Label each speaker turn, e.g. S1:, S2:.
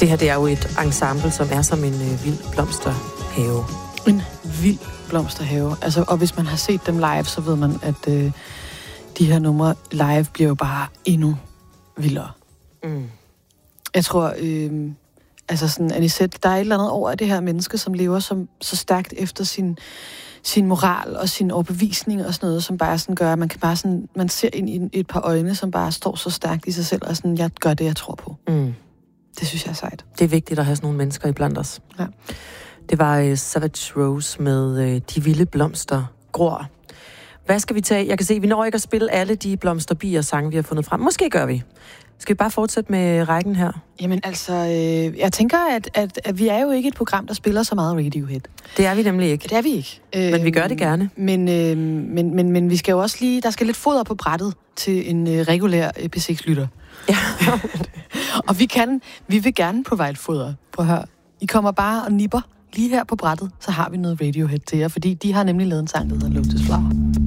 S1: Det her, det er jo et ensemble, som er som en vild blomsterhave.
S2: En vild blomsterhave. Altså, og hvis man har set dem live, så ved man, at de her numre live bliver jo bare endnu vildere. Mm. Jeg tror, altså sådan, Anisette, der er et eller andet over det her menneske, som lever så stærkt efter sin moral og sin overbevisning og sådan noget, som bare sådan gør, at man kan bare sådan, man ser ind i et par øjne, som bare står så stærkt i sig selv, og sådan, jeg gør det, jeg tror på. Mm. Det synes jeg er sejt.
S1: Det er vigtigt at have sådan nogle mennesker iblandt os.
S2: Ja.
S1: Det var Savage Rose med De vilde blomster gror. Hvad skal vi tage? Jeg kan se, at vi når ikke at spille alle de blomsterbier sange, vi har fundet frem. Måske gør vi. Skal vi bare fortsætte med rækken her?
S2: Jamen altså, jeg tænker, at vi er jo ikke et program, der spiller så meget Radiohead.
S1: Det er vi nemlig ikke.
S2: Det er vi ikke.
S1: Men vi gør det gerne.
S2: Men vi skal jo også lige, der skal lidt foder på brættet til en regulær P6-lytter.
S1: Ja.
S2: Og vi vil gerne provide foder. Prøv at høre. I kommer bare og nipper lige her på brættet, så har vi noget Radiohead til jer, fordi de har nemlig lavet en sang, der hedder Lotus Flower.